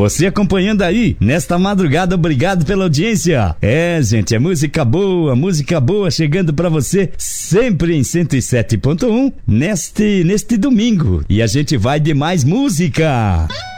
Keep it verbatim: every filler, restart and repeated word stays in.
Você acompanhando aí nesta madrugada, obrigado pela audiência. É, gente, é música boa, música boa chegando pra você sempre em cento e sete ponto um neste, neste domingo. E a gente vai de mais música.